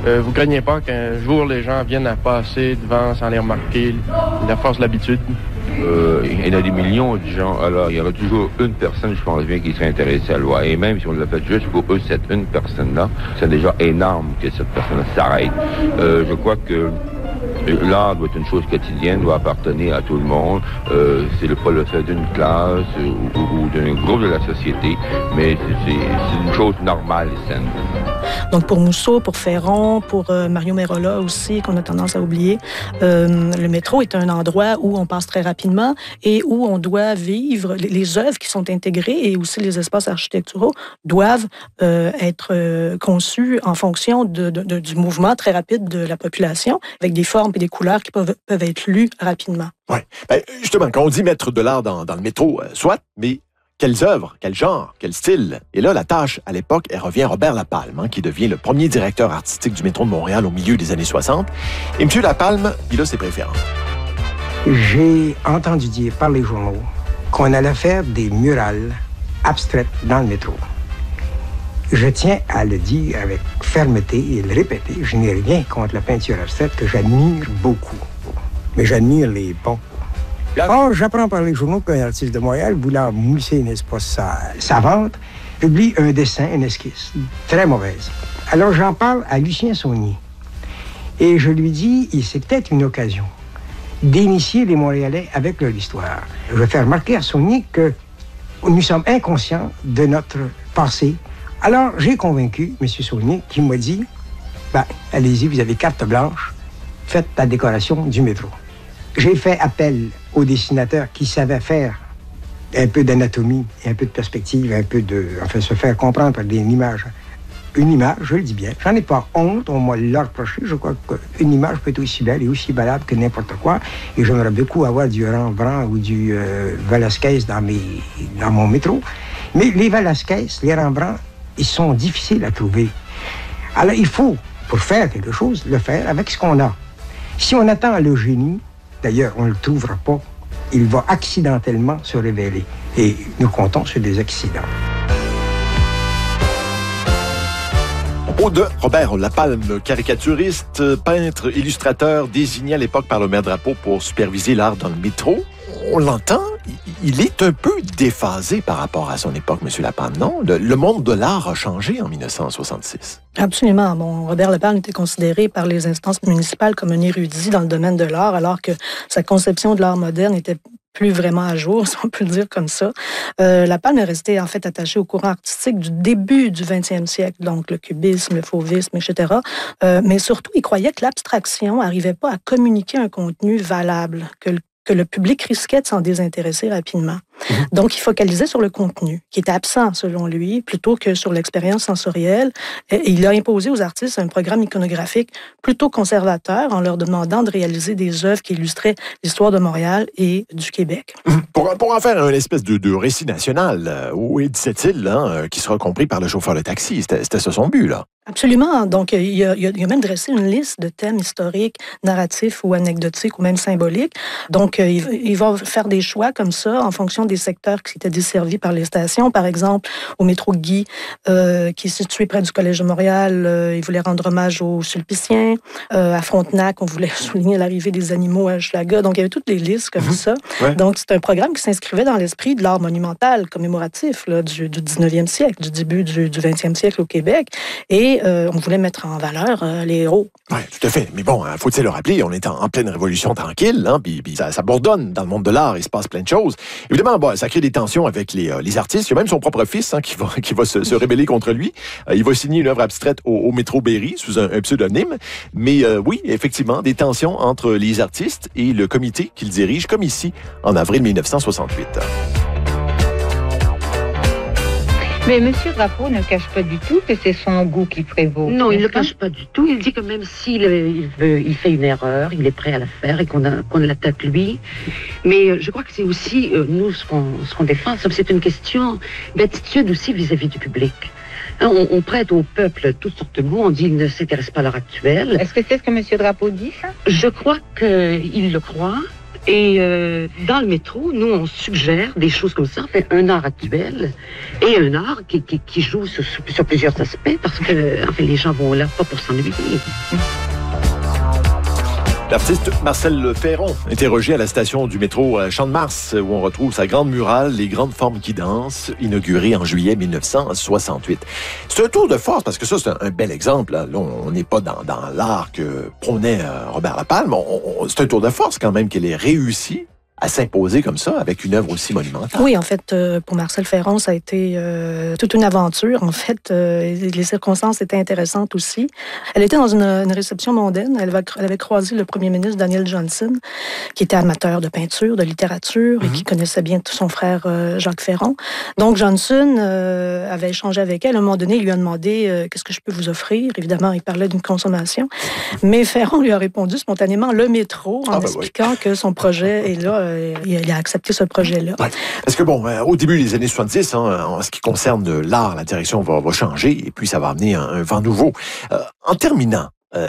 Vous craignez pas qu'un jour les gens viennent à passer devant sans les remarquer, la force de l'habitude? Il y en a des millions de gens. Alors, il y aura toujours une personne, je pense bien, qui serait intéressée à la loi. Et même si on l'a fait juste pour eux, cette une personne-là, c'est déjà énorme que cette personne-là s'arrête. Je crois que l'art doit être une chose quotidienne, doit appartenir à tout le monde. C'est pas le fait d'une classe ou d'un groupe de la société, mais c'est une chose normale et saine. Donc pour Mousseau, pour Ferron, pour Mario Merola aussi, qu'on a tendance à oublier, le métro est un endroit où on passe très rapidement et où on doit vivre. Les œuvres qui sont intégrées et aussi les espaces architecturaux doivent être conçus en fonction du mouvement très rapide de la population, avec des formes et des couleurs qui peuvent être lues rapidement. Oui. Ben, justement, quand on dit mettre de l'art dans le métro, soit, mais quelles œuvres, quel genre, quel style? Et là, la tâche, à l'époque, elle revient à Robert Lapalme, qui devient le premier directeur artistique du métro de Montréal au milieu des années 60. Et M. Lapalme, il a ses préférences. J'ai entendu dire par les journaux qu'on allait faire des murales abstraites dans le métro. Je tiens à le dire avec fermeté et le répéter, je n'ai rien contre la peinture abstraite que j'admire beaucoup. Mais j'admire les bons. Or, j'apprends par les journaux qu'un artiste de Montréal, voulant mousser, n'est-ce pas, sa vente, publie un dessin, une esquisse, très mauvaise. Alors, j'en parle à Lucien Saunier. Et je lui dis, c'est peut-être une occasion d'initier les Montréalais avec leur histoire. Je vais faire remarquer à Saunier que nous sommes inconscients de notre passé. Alors, j'ai convaincu M. Saunier qui m'a dit, allez-y, vous avez carte blanche, faites la décoration du métro. J'ai fait appel aux dessinateurs qui savaient faire un peu d'anatomie et un peu de perspective, se faire comprendre par une image, je le dis bien. J'en ai pas honte, on m'a l'a reproché. Je crois qu'une image peut être aussi belle et aussi valable que n'importe quoi. Et j'aimerais beaucoup avoir du Rembrandt ou du Velasquez dans mon métro. Mais les Velasquez, les Rembrandt, ils sont difficiles à trouver. Alors il faut, pour faire quelque chose, le faire avec ce qu'on a. Si on attend le génie, d'ailleurs, on ne le trouvera pas. Il va accidentellement se révéler. Et nous comptons sur des accidents. Au de Robert Lapalme, caricaturiste, peintre, illustrateur, désigné à l'époque par le maire Drapeau pour superviser l'art dans le métro. On l'entend, il est un peu déphasé par rapport à son époque, M. Lapalme, non? Le monde de l'art a changé en 1966. Absolument. Bon, Robert Lapalme était considéré par les instances municipales comme un érudit dans le domaine de l'art, alors que sa conception de l'art moderne était plus vraiment à jour, si on peut le dire comme ça. Lapalme est resté en fait attaché au courant artistique du début du 20e siècle, donc le cubisme, le fauvisme, etc. Mais surtout, il croyait que l'abstraction n'arrivait pas à communiquer un contenu valable, que le public risquait de s'en désintéresser rapidement. Donc, il focalisait sur le contenu, qui était absent, selon lui, plutôt que sur l'expérience sensorielle. Et il a imposé aux artistes un programme iconographique plutôt conservateur en leur demandant de réaliser des œuvres qui illustraient l'histoire de Montréal et du Québec. Pour en faire une espèce de récit national, oui, disait-il, qui sera compris par le chauffeur de taxi. C'était ça son but, là. Absolument. Donc, il a même dressé une liste de thèmes historiques, narratifs ou anecdotiques ou même symboliques. Donc, il va faire des choix comme ça en fonction des secteurs qui étaient desservis par les stations. Par exemple, au métro Guy, qui est situé près du Collège de Montréal, il voulait rendre hommage aux Sulpiciens. À Frontenac, on voulait souligner l'arrivée des animaux à Hochelaga. Donc, il y avait toutes les listes comme ça. Ouais. Donc, c'est un programme qui s'inscrivait dans l'esprit de l'art monumental commémoratif là, du 19e siècle, du début du 20e siècle au Québec. Et on voulait mettre en valeur les héros. Oui, tout à fait. Mais bon, faut-il le rappeler, on est en pleine révolution tranquille, puis ça bourdonne dans le monde de l'art, il se passe plein de choses. Évidemment, ça crée des tensions avec les artistes. Il y a même son propre fils qui va se rebeller contre lui. Il va signer une œuvre abstraite au métro Berry sous un pseudonyme. Mais oui, effectivement, des tensions entre les artistes et le comité qu'il dirige, comme ici, en avril 1968. Mais M. Drapeau ne cache pas du tout que c'est son goût qui prévaut. Non, il ne le cache pas du tout. Il dit que même s'il il fait une erreur, il est prêt à la faire et qu'on l'attaque lui. Mais je crois que c'est aussi, nous, ce qu'on défend, c'est une question d'attitude aussi vis-à-vis du public. On prête au peuple toutes sortes de mots, on dit qu'il ne s'intéresse pas à l'heure actuelle. Est-ce que c'est ce que M. Drapeau dit, ça? Je crois qu'il le croit. Et dans le métro, nous, on suggère des choses comme ça. On fait un art actuel et un art qui joue sur plusieurs aspects parce que enfin, les gens vont là pas pour s'ennuyer. L'artiste Marcel Ferron, interrogé à la station du métro Champ-de-Mars, où on retrouve sa grande murale, Les grandes formes qui dansent, inaugurée en juillet 1968. C'est un tour de force, parce que ça, c'est un bel exemple. Là, on n'est pas dans l'art que prônait Robert Lapalme. C'est un tour de force, quand même, qu'elle ait réussi à s'imposer comme ça, avec une œuvre aussi monumentale. Oui, en fait, pour Marcel Ferron, ça a été toute une aventure. En fait, les circonstances étaient intéressantes aussi. Elle était dans une réception mondaine. Elle avait croisé le premier ministre Daniel Johnson, qui était amateur de peinture, de littérature, et qui connaissait bien son frère Jacques Ferron. Donc, Johnson avait échangé avec elle. À un moment donné, il lui a demandé « Qu'est-ce que je peux vous offrir? » Évidemment, il parlait d'une consommation. Mais Ferron lui a répondu spontanément le métro, en expliquant que son projet est là. Il a accepté ce projet-là. Ouais. Parce que bon, au début des années 70, en ce qui concerne l'art, la direction va changer et puis ça va amener un vent nouveau. En terminant,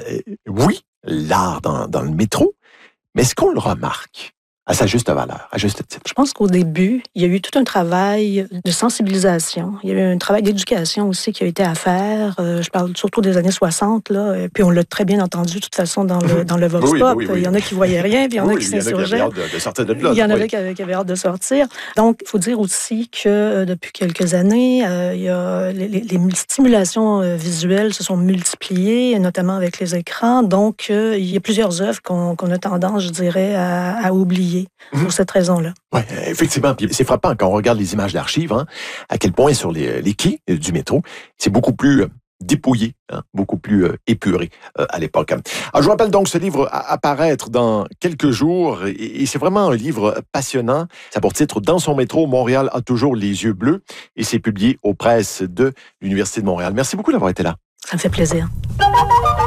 oui, l'art dans le métro, mais est-ce qu'on le remarque à sa juste valeur, à juste titre? Je pense qu'au début, il y a eu tout un travail de sensibilisation. Il y a eu un travail d'éducation aussi qui a été à faire. Je parle surtout des années 60, là. Et puis on l'a très bien entendu, de toute façon, dans le Vox Pop. Oui. Il y en a qui voyaient rien, puis il y en a qui s'insurgeaient. Il y en avait qui avaient hâte de sortir. Donc, il faut dire aussi que depuis quelques années, il y a les stimulations visuelles se sont multipliées, notamment avec les écrans. Donc, il y a plusieurs œuvres qu'on a tendance, je dirais, à oublier. Pour cette raison-là. Oui, effectivement. Puis c'est frappant quand on regarde les images d'archives, à quel point sur les quais du métro, c'est beaucoup plus dépouillé, beaucoup plus épuré à l'époque. Alors, je vous rappelle donc ce livre à paraître dans quelques jours et c'est vraiment un livre passionnant. Ça a pour titre « Dans son métro, Montréal a toujours les yeux bleus » et c'est publié aux presses de l'Université de Montréal. Merci beaucoup d'avoir été là. Ça me fait plaisir.